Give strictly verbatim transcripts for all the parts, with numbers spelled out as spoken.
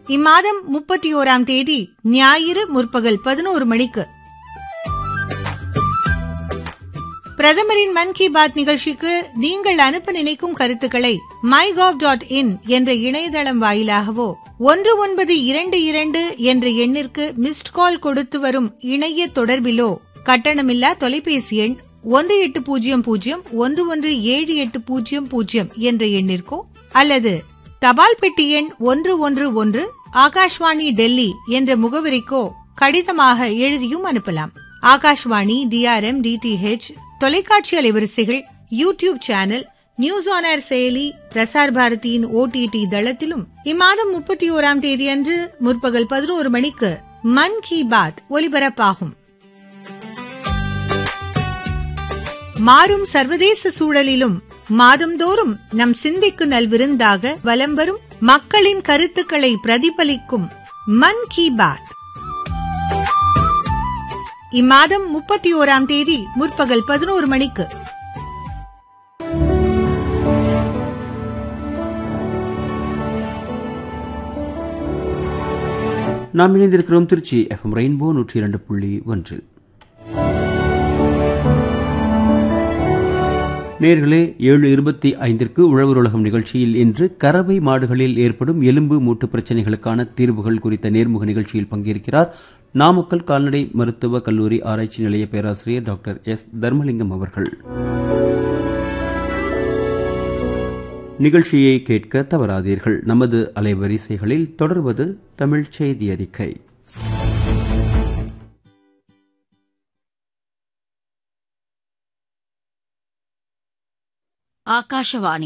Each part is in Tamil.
இம்மாதம் முப்பத்தி ஓராம் தேதி ஞாயிறு முற்பகல் பதினோரு மணிக்கு பிரதமரின் மன் கி பாத் நிகழ்ச்சிக்கு நீங்கள் அனுப்ப நினைக்கும் கருத்துக்களை மை கவ் டாட் இன் என்ற இணையதளம் வாயிலாகவோ ஒன்று ஒன்பது இரண்டு இரண்டு என்ற எண்ணிற்கு மிஸ்ட் கால் கொடுத்து வரும் இணைய தொடர்பிலோ கட்டணமில்லா தொலைபேசி எண் ஒன்று எட்டு பூஜ்ஜியம் பூஜ்ஜியம் ஒன்று ஒன்று ஏழு எட்டு பூஜ்ஜியம் பூஜ்ஜியம் என்ற எண்ணிற்கோ அல்லது தபால் பெட்டி எண் ஒன்று ஒன்று ஒன்று ஆகாஷ்வாணி டெல்லி என்ற முகவரிக்கோ கடிதமாக எழுதியும் அனுப்பலாம். ஆகாஷ்வாணி, டிஆர்எம், டிடிஹெச் தொலைக்காட்சி அலைவரிசைகள், YouTube channel, news on air செயலி, பிரசார் பாரதியின் ஓடிடி தளத்திலும் இம்மாதம் முப்பத்தி ஓராம் தேதி அன்று முற்பகல் பதினோரு மணிக்கு மன் கி பாத் ஒலிபரப்பாகும். மாறும் சர்வதேச சூழலிலும் மாதந்தோறும் நம் சிந்திக்கு நல்விருந்தாக வலம் வரும் மக்களின் கருத்துக்களை பிரதிபலிக்கும் மன் கி பாத் இம்மாதம் முப்பத்தி ஓராம் தேதி முற்பகல் பதினோரு மணிக்கு. நாம் இணைந்திருக்கிறோம் திருச்சி எஃப்எம் ரெயின்போ நூற்றி இரண்டு புள்ளி ஒன்றில். நேர்களே, ஏழு இருபத்தி ஐந்திற்கு உழவர் உலகம் நிகழ்ச்சியில் இன்று கறவை மாடுகளில் ஏற்படும் எலும்பு மூட்டு பிரச்சினைகளுக்கான தீர்வுகள் குறித்த நேர்முக நிகழ்ச்சியில் பங்கேற்கிறார் நாமக்கல் கால்நடை மருத்துவ கல்லூரி ஆராய்ச்சி நிலைய பேராசிரியர் டாக்டர் எஸ் தர்மலிங்கம் அவர்கள். நிகழ்ச்சியை கேட்க தவறாதீர்கள். நமது அலைவரிசைகளில் தொடர்வது தமிழ் செய்தி அறிக்கை. ஆகாஷவாணி.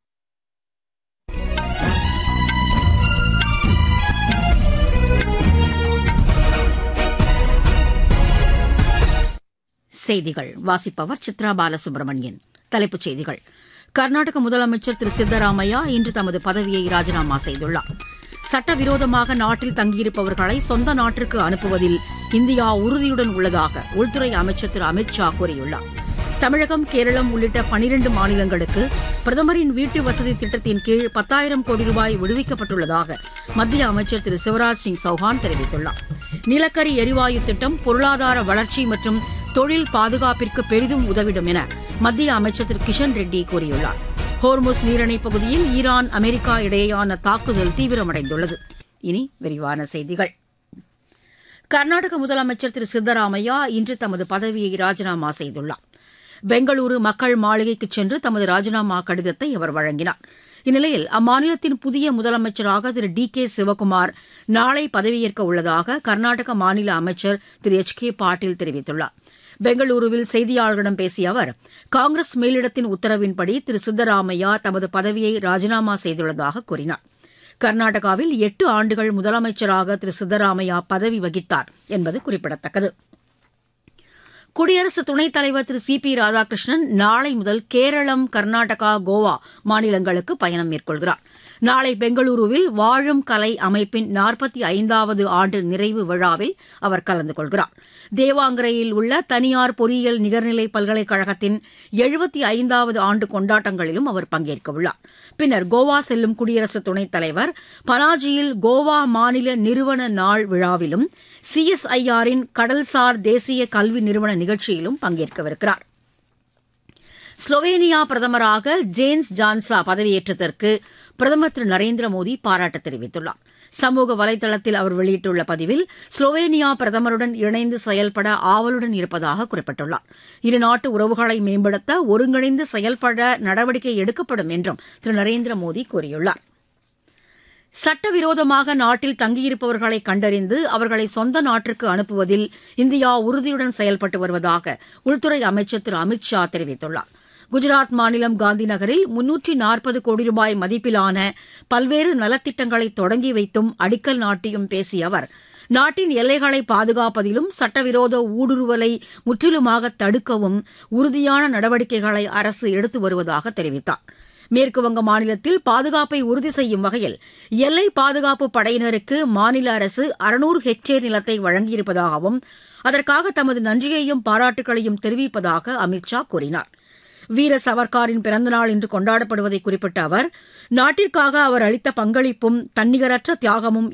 செய்திகள் வாசிப்பவர் சித்ரா பாலசுப்ரமணியன். தலைப்புச் செய்திகள். கர்நாடக முதலமைச்சர் திரு சித்தராமையா இன்று தமது பதவியை ராஜினாமா செய்துள்ளார். சட்டவிரோதமாக நாட்டில் தங்கியிருப்பவர்களை சொந்த நாட்டிற்கு அனுப்புவதில் இந்தியா உறுதியுடன் உள்ளதாக உள்துறை அமைச்சர் திரு அமித் ஷா கூறியுள்ளார். தமிழகம், கேரளம் உள்ளிட்ட பனிரண்டு மாநிலங்களுக்கு பிரதமரின் வீட்டு வசதி திட்டத்தின் கீழ் பத்தாயிரம் கோடி ரூபாய் விடுவிக்கப்பட்டுள்ளதாக மத்திய அமைச்சர் திரு சிவராஜ் சிங் சௌஹான் தெரிவித்துள்ளார். நிலக்கரி எரிவாயு திட்டம் பொருளாதார வளர்ச்சி மற்றும் தொழில் பாதுகாப்பிற்கு பெரிதும் உதவிடும் என மத்திய அமைச்சர் திரு கிஷன் ரெட்டி கூறியுள்ளார். ஹோர்முஸ் நீரிணை பகுதியில் ஈரான், அமெரிக்கா இடையேயான தாக்குதல் தீவிரமடைந்துள்ளது. இனி விரிவான செய்திகள். கர்நாடக முதலமைச்சர் திரு சித்தராமையா இன்று தமது பதவியை ராஜினாமா செய்துள்ளார். பெங்களூரு மக்கள் மாளிகைக்கு சென்று தமது ராஜினாமா கடிதத்தை அவர் வழங்கினார். இந்நிலையில் அம்மாநிலத்தின் புதிய முதலமைச்சராக திரு டி கே சிவக்குமார் நாளை பதவியேற்க உள்ளதாக கர்நாடக மாநில அமைச்சர் திரு எச் கே பாட்டீல் தெரிவித்துள்ளார். பெங்களூருவில் செய்தியாளர்களிடம் பேசிய அவர், காங்கிரஸ் மேலிடத்தின் உத்தரவின்படி திரு சித்தராமையா தமது பதவியை ராஜினாமா செய்துள்ளதாக கூறினார். கர்நாடகாவில் எட்டு ஆண்டுகள் முதலமைச்சராக திரு சித்தராமையா பதவி வகித்தார் என்பது குறிப்பிடத்தக்கது. குடியரசு துணைத் தலைவர் திரு சி பி ராதாகிருஷ்ணன் நாளை முதல் கேரளம், கர்நாடகா, கோவா மாநிலங்களுக்கு பயணம் மேற்கொள்கிறார். நாளை பெங்களூருவில் வாழும் கலை அமைப்பின் நாற்பத்தி ஐந்தாவது ஆண்டு நிறைவு விழாவில் அவர் கலந்து கொள்கிறார். தேவாங்கரையில் உள்ள தனியார் பொறியியல் நிகர்நிலை பல்கலைக்கழகத்தின் எழுபத்தி ஐந்தாவது ஆண்டு கொண்டாட்டங்களிலும் அவர் பங்கேற்கவுள்ளார். பின்னர் கோவா செல்லும் குடியரசு துணைத் தலைவர் பனாஜியில் கோவா மாநில நிறுவன நாள் விழாவிலும் சிஎஸ்ஐஆரின் கடல்சார் தேசிய கல்வி நிறுவன நிகழ்ச்சியிலும் பங்கேற்கவிருக்கிறார். ஸ்லோவேனியா பிரதமராக ஜேன்ஸ் ஜான்சா பதவியேற்றதற்கு பிரதமர் திரு நரேந்திர மோடி பாராட்டு தெரிவித்துள்ளார். சமூக வலைதளத்தில் அவர் வெளியிட்டுள்ள பதிவில் ஸ்லோவேனியா பிரதமருடன் இணைந்து செயல்பட ஆவலுடன் இருப்பதாக குறிப்பிட்டுள்ளார். இருநாட்டு உறவுகளை மேம்படுத்த ஒருங்கிணைந்து செயல்பட நடவடிக்கை எடுக்கப்படும் என்றும் திரு நரேந்திர மோடி கூறியுள்ளார். சட்டவிரோதமாக நாட்டில் தங்கியிருப்பவர்களை கண்டறிந்து அவர்களை சொந்த நாட்டிற்கு அனுப்புவதில் இந்தியா உறுதியுடன் செயல்பட்டு வருவதாக உள்துறை அமைச்சர் திரு அமித் ஷா தெரிவித்துள்ளார். குஜராத் மாநிலம் காந்தி நகரில் முன்னூற்றி நாற்பது கோடி ரூபாய் மதிப்பிலான பல்வேறு நலத்திட்டங்களை தொடங்கி வைத்தும் அடிக்கல் நாட்டியும் பேசிய அவர், நாட்டின் எல்லைகளை பாதுகாப்பதிலும் சட்டவிரோத ஊடுருவலை முற்றிலுமாக தடுக்கவும் உறுதியான நடவடிக்கைகளை அரசு எடுத்து வருவதாக தெரிவித்தார். மேற்குவங்க மாநிலத்தில் பாதுகாப்பை உறுதி செய்யும் வகையில் எல்லை பாதுகாப்பு படையினருக்கு மாநில அரசு அறுநூறு ஹெக்டேர் நிலத்தை வழங்கியிருப்பதாகவும் அதற்காக தமது நன்றியையும் பாராட்டுகளையும் தெரிவிப்பதாக அமித் ஷா கூறினார். வீர சவர்காரின் பிறந்தநாள் இன்று கொண்டாடப்படுவதை குறிப்பிட்ட அவர், நாட்டிற்காக அவர் அளித்த பங்களிப்பும் தன்னிகரற்ற தியாகமும்